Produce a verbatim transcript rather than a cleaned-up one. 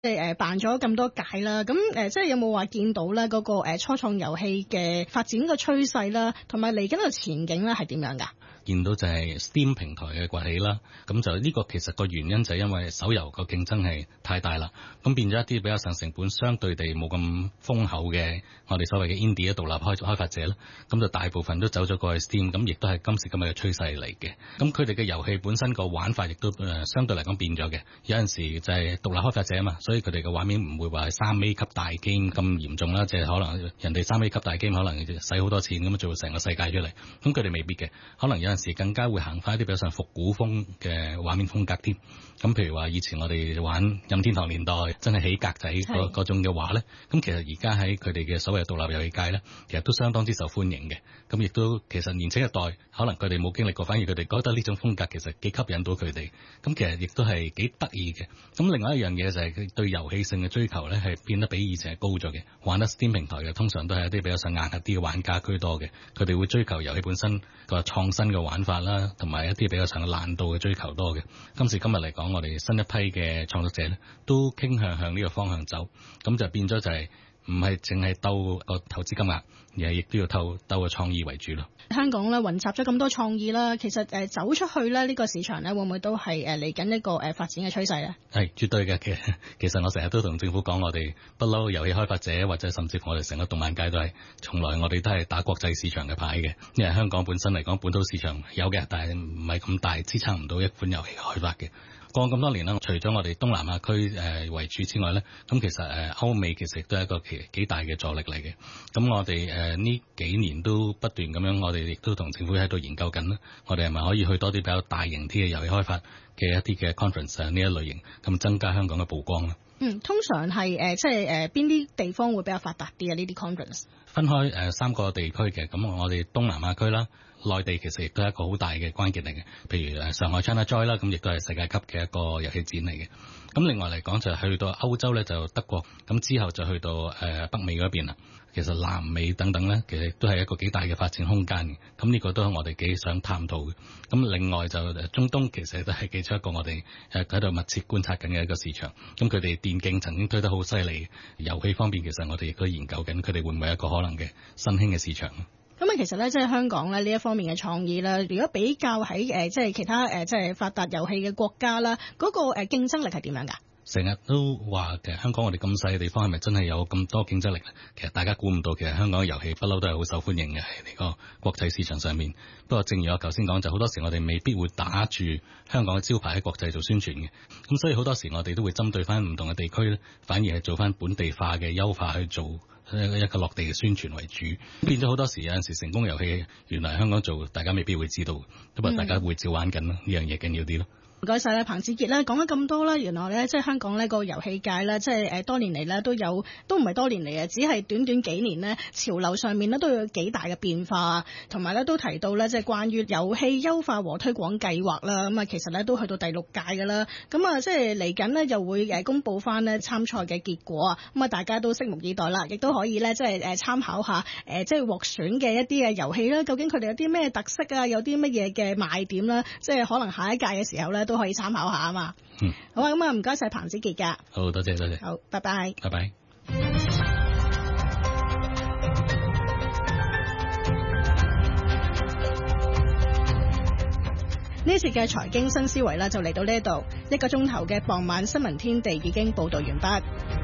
即係誒辦咗咁多屆啦，咁誒即係有冇話見到咧嗰個誒初創遊戲嘅發展嘅趨勢啦，同埋嚟緊嘅前景咧係點樣㗎？ 見到就係 Steam 平台嘅崛起啦，咁就呢個其實個原因就係因為手遊個競爭係太大啦，咁變咗一啲比較上成本相對地冇咁豐厚嘅我哋所謂嘅 indie 獨立開開發者啦，咁就大部分都走咗過去 Steam， 咁亦都係今時今日嘅趨勢嚟嘅。咁佢哋嘅遊戲本身個玩法亦都誒相對嚟講變咗嘅，有陣時就係獨立開發者啊嘛，所以佢哋嘅畫面唔會話係三 A 級大 game 咁嚴重啦，即係可能人哋三 A 級大 game 可能使好多錢咁做成個世界出嚟，咁佢哋未必嘅，可能有陣時更加會行翻一啲比較上復古風嘅畫面風格添。咁譬如話以前我哋玩任天堂年代真係起格仔嗰嗰種嘅話咧，咁其實而家喺佢哋嘅所謂獨立遊戲界咧，其實都相當之受歡迎嘅。咁亦都其實年輕一代可能佢哋冇經歷過，反而佢哋覺得呢種風格其實幾吸引到佢哋。咁其實亦都係幾得意嘅。咁另外一樣嘢就係佢對遊戲性嘅追求咧，係變得比以前係高咗嘅。玩得 Steam 平台嘅通常都係一啲比較上硬核啲嘅玩家居多嘅，佢哋會追求遊戲本身個創新嘅玩法啦，同埋一啲比較上嘅難度嘅追求多嘅。今時今日嚟講，我哋新一批嘅創作者咧，都傾向向呢個方向走，咁就變咗就係唔係淨係鬥個投資金額，而係亦都要鬥鬥個創意為主咯。 香港咧混雜咗咁多創意啦，其實誒走出去咧呢個市場咧，會唔會都係誒嚟緊一個誒發展嘅趨勢咧？ 係絕對嘅。其實其實我成日都同政府講，我哋不嬲遊戲開發者或者甚至我哋成個動漫界都係從來我哋都係打國際市場嘅牌嘅，因為香港本身嚟講本土市場有嘅，但係唔係咁大，支撐唔到一款遊戲開發嘅。過咁多年啦，除咗我哋東南亞區誒為主之外咧，咁其實誒歐美其實亦都係一個幾幾大嘅助力嚟嘅。咁我哋誒呢幾年都不斷咁樣，我哋亦都同政府喺度研究緊啦。我哋係咪可以去多啲比較大型啲嘅遊戲開發嘅一啲嘅 conference 呢一類型，咁增加香港嘅曝光啦。 嗯，通常係誒即係誒邊啲地方會比較發達啲啊？呢啲 conference 分開誒三個地區嘅，咁我哋東南亞區啦。內地其實亦都係一個好大嘅關鍵嚟嘅，譬如誒上海 ChinaJoy 啦，咁亦都係世界級嘅一個遊戲展嚟嘅。咁另外嚟講就係去到歐洲咧，就德國，咁之後就去到誒北美嗰邊啦。其實南美等等咧，其實都係一個幾大嘅發展空間嘅。咁呢個都係我哋幾想探討嘅。咁另外就中東其實都係記出一個我哋誒喺度密切觀察緊嘅一個市場。咁佢哋電競曾經推得好犀利，遊戲方面其實我哋亦都研究緊，佢哋會唔會係一個可能嘅新興嘅市場。 咁啊，其實咧，即係香港咧呢一方面嘅創意啦，如果比較喺誒即係其他誒即係發達遊戲嘅國家啦，嗰個誒競爭力係點樣㗎？ 成日都話其實香港我哋咁細嘅地方係咪真係有咁多競爭力咧？其實大家估唔到，其實香港嘅遊戲不嬲都係好受歡迎嘅喺呢個國際市場上面。不過正如我頭先講，就好多時我哋未必會打住香港嘅招牌喺國際做宣傳嘅。咁所以好多時我哋都會針對翻唔同嘅地區咧，反而係做翻本地化嘅優化去做一個落地嘅宣傳為主。變咗好多時有陣時成功遊戲原來香港做，大家未必會知道，不過大家會照玩緊咯。呢樣嘢緊要啲咯。 唔該晒啦，彭智傑咧講咗咁多啦，原來咧即係香港呢個遊戲界咧，即係誒多年嚟咧都有，都唔係多年嚟啊，只係短短幾年呢，潮流上面咧都有幾大嘅變化，同埋咧都提到咧即係關於遊戲優化和推廣計劃啦。咁啊，其實咧都去到第六屆㗎啦。咁啊，即係嚟緊呢，又會誒公佈翻呢參賽嘅結果啊。咁啊，大家都拭目以待啦，亦都可以咧即係誒參考下誒即係獲選嘅一啲嘅遊戲啦。究竟佢哋有啲咩特色啊？有啲乜嘢嘅賣點啦？即係可能下一屆嘅時候咧，都可以參考下啊嘛。嗯，好啊，咁啊，唔該晒彭智傑噶。 好多謝多謝。 好，拜拜。 拜拜。 呢一節嘅財經新思維啦，就嚟到呢度，一個鐘頭嘅傍晚新聞天地已經報道完畢。